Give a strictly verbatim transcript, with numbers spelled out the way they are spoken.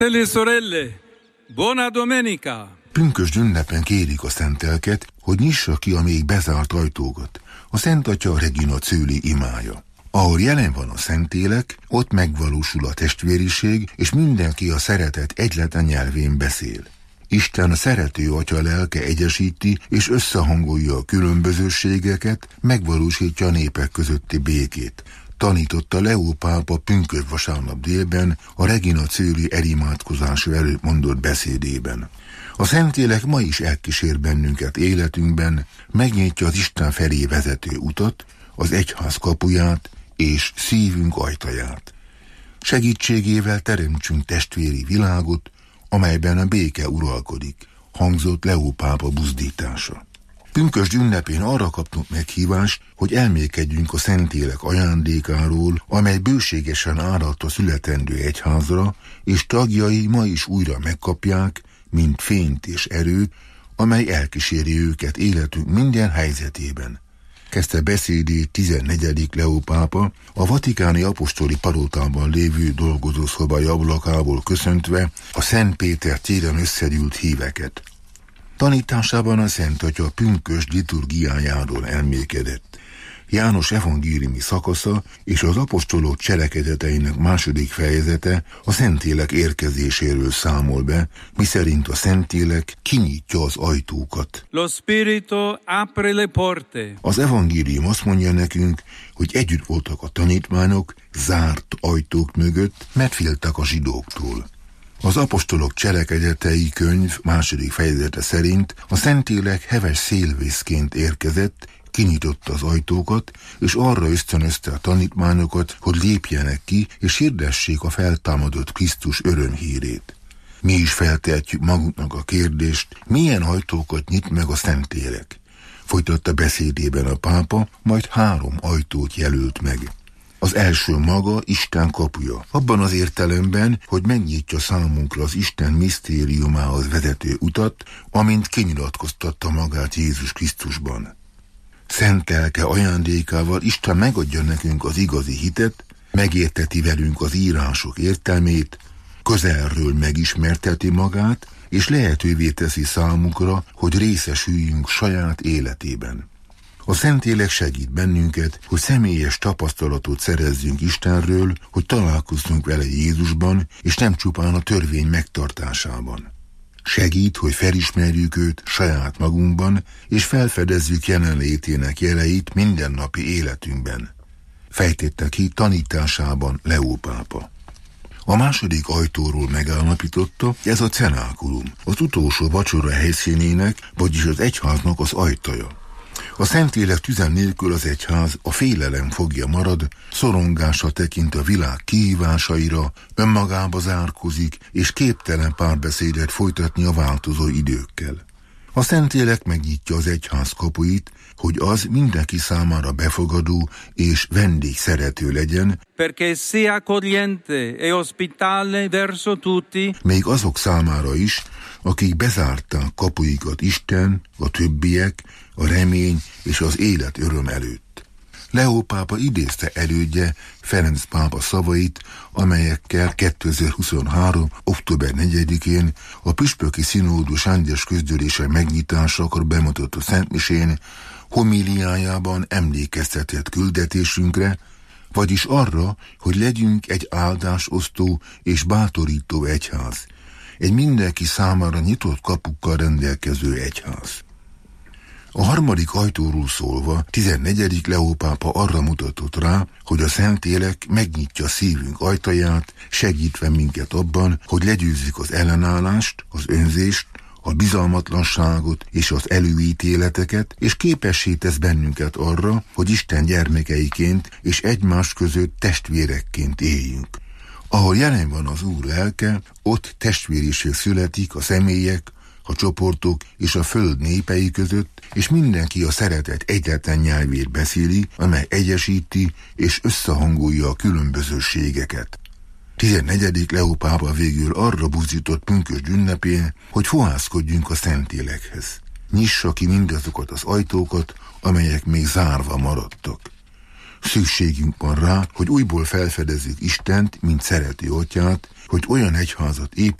Le sorelle, buona domenica! Pünkösd ünnepen kérik a szentelket, hogy nyissa ki a még bezárt ajtókat. A Szent Atya Regina Coeli imája. Ahol jelen van a Szentlélek, ott megvalósul a testvériség, és mindenki a szeretet egyletlen nyelvén beszél. Isten a szerető Atya lelke egyesíti és összehangolja a különbözőségeket, megvalósítja a népek közötti békét. Tanította Leó pápa pünkösd vasárnap délben a Regina Coeli elimádkozása előtt mondott beszédében. A Szentlélek ma is elkísér bennünket életünkben, megnyitja az Isten felé vezető utat, az egyház kapuját és szívünk ajtaját. Segítségével teremtsünk testvéri világot, amelyben a béke uralkodik, hangzott Leó pápa buzdítása. Pünkösd ünnepén arra kaptunk meghívást, hogy elmélkedjünk a Szentlélek ajándékáról, amely bőségesen áradt a születendő egyházra, és tagjai ma is újra megkapják, mint fényt és erőt, amely elkíséri őket életünk minden helyzetében. Kezdte beszédét tizennegyedik Leó pápa, a vatikáni apostoli palotában lévő dolgozószobai ablakából köszöntve a Szent Péter téren összegyűlt híveket. Tanításában a Szent Atya pünkösd liturgiájáról elmélkedett. János evangéliumi szakasza és az apostolok cselekedeteinek második fejezete a Szentlélek érkezéséről számol be, miszerint a Szentlélek kinyitja az ajtókat. Lo Spirito apre le porte. Az evangélium azt mondja nekünk, hogy együtt voltak a tanítványok zárt ajtók mögött, mert féltek a zsidóktól. Az apostolok cselekedetei könyv második fejezete szerint a Szentlélek heves szélvészként érkezett, kinyitotta az ajtókat, és arra ösztönözte a tanítványokat, hogy lépjenek ki, és hirdessék a feltámadott Krisztus örömhírét. Mi is feltehetjük magunknak a kérdést, milyen ajtókat nyit meg a Szentlélek. Folytatta beszédében a pápa, majd három ajtót jelölt meg. Az első maga Isten kapuja, abban az értelemben, hogy megnyitja számunkra az Isten misztériumához vezető utat, amint kinyilatkoztatta magát Jézus Krisztusban. Szent lelke ajándékával Isten megadja nekünk az igazi hitet, megérteti velünk az írások értelmét, közelről megismerteti magát, és lehetővé teszi számunkra, hogy részesüljünk saját életében. A Szentlélek segít bennünket, hogy személyes tapasztalatot szerezzünk Istenről, hogy találkozzunk vele Jézusban, és nem csupán a törvény megtartásában. Segít, hogy felismerjük őt saját magunkban, és felfedezzük jelenlétének jeleit mindennapi életünkben. Fejtette ki tanításában Leó pápa. A második ajtóról megállapította, ez a cenákulum, az utolsó vacsora helyszínének, vagyis az egyháznak az ajtaja. A Szentlélek tüze nélkül az egyház a félelem fogja marad, szorongása tekint a világ kihívásaira, önmagába zárkozik, és képtelen párbeszédet folytatni a változó időkkel. A Szentlélek megnyitja az egyház kapuit, hogy az mindenki számára befogadó és vendégszerető legyen, perché sia accogliente e ospitale verso tutti, még azok számára is, akik bezárták kapuikat Isten, a többiek, a remény és az élet öröm előtt. Leó pápa idézte elődje Ferenc pápa szavait, amelyekkel kétezer-huszonhárom. október negyedikén a püspöki színódus rendes közgyűlése megnyitásakor bemutatott szentmisén homíliájában emlékeztetett küldetésünkre, vagyis arra, hogy legyünk egy áldásosztó és bátorító egyház, egy mindenki számára nyitott kapukkal rendelkező egyház. A harmadik ajtóról szólva, tizennegyedik Leó pápa arra mutatott rá, hogy a Szentlélek megnyitja szívünk ajtaját, segítve minket abban, hogy legyőzzük az ellenállást, az önzést, a bizalmatlanságot és az előítéleteket, és képessé tesz bennünket arra, hogy Isten gyermekeiként és egymás között testvérekként éljünk. Ahol jelen van az Úr lelke, ott testvériség születik a személyek, a csoportok és a föld népei között, és mindenki a szeretet egyetlen nyelvét beszéli, amely egyesíti és összehangolja a különbözőségeket. tizennegyedik Leó pápa végül arra buzdított pünkösd ünnepén, hogy fohászkodjunk a Szentlélekhez. Nyissa ki mindazokat az ajtókat, amelyek még zárva maradtak. Szükségünk van rá, hogy újból felfedezzük Istent, mint szerető atyát, hogy olyan egyházat épít,